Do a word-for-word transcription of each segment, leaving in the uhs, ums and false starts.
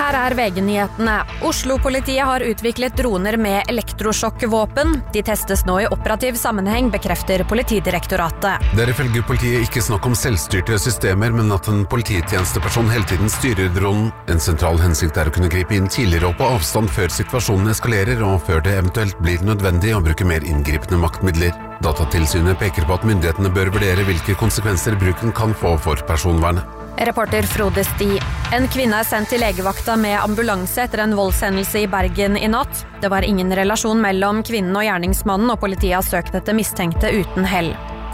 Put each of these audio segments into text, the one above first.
Her er V G-nyhetene. Oslo-politiet har utviklet droner med elektrosjokkvåpen. De testes nå i operativ sammenheng, bekrefter Politidirektoratet. Det er ifølge politiet ikke snakk om selvstyrte systemer, men at en polititjenesteperson hele tiden styrer dronen. En sentral hensikt er å kunne gripe inn tidligere og på avstand før situasjonen eskalerer, og før det eventuelt blir nødvendig å bruke mer inngripende maktmidler. Datatilsynet peker på at myndighetene bør vurdere hvilke konsekvenser bruken kan få for personvernet. Reporter Frode Sti. En kvinne er sendt til legevakta med ambulanse etter en voldshendelse i Bergen i natt. Det var ingen relasjon mellom kvinnen og gjerningsmannen, og politiet har søkt etter mistenkte uten hell.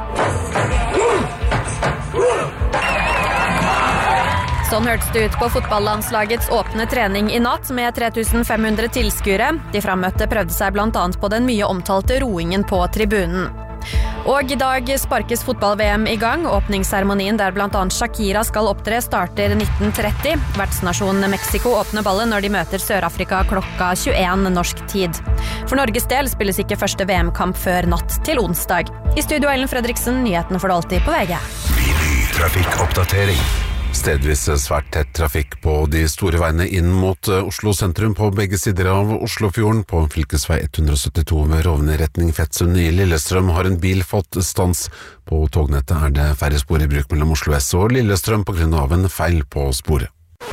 Sånn hørtes det ut på fotballandslagets åpne trening i natt med tre tusen fem hundre tilskuere. De frammøtte prøvde seg blant annet på den mye omtalte roingen på tribunen. Og i dag sparkes fotball-V M i gang. Åpningsseremonien der blant annet Shakira skal opptre starter nitten tretti. Vertsnasjonen Mexico åpner ballen når de møter Sør-Afrika klokka tjueen norsk tid. For Norges del spilles ikke første V M-kamp før natt til onsdag. I studio Ellen Fredriksen, nyhetene for det alltid på V G. Trafikkoppdatering. Stedvis svært tett trafikk på de store veiene inn mot Oslo sentrum på begge sider av Oslofjorden. På fylkesvei ett hundre syttito ved Rovne retning Fettsund i Lillestrøm har en bil fått stans. På tognettet er det færre spor i bruk mellom Oslo S og Lillestrøm på grunn av en feil på sporet.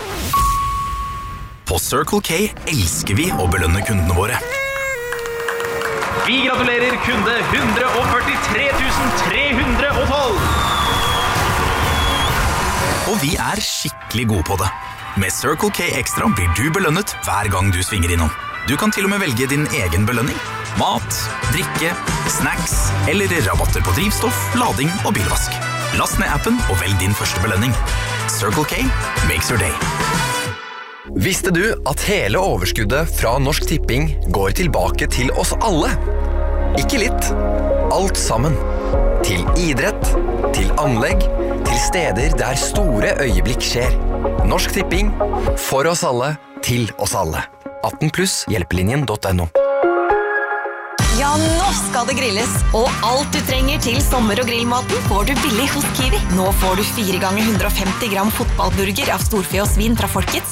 På Circle K elsker vi å belønne kundene våre. Vi gratulerer kunde one hundred forty-three thousand three hundred twelve! Og vi er skikkelig gode på det. Med Circle K Extra blir du belønnet hver gang du svinger innom. Du kan til og med velge din egen belønning. Mat, drikke, snacks eller rabatter på drivstoff, lading og bilvask. Last ned appen og velg din første belønning. Circle K makes your day. Visste du at hele overskuddet fra Norsk Tipping går tilbake til oss alle? Ikke litt. Alt sammen. Til idrett, til anlegg, til steder der store øyeblikk skjer. Norsk Tipping, for oss alle, til oss alle. atten pluss hjelpelinjen punktum no. Ja, nå skal det grilles, og alt du trenger til sommer- og grillmaten får du billig hos Kiwi. Nå får du fire ganger one hundred fifty gram fotballburger av storfe og svin fra Folkets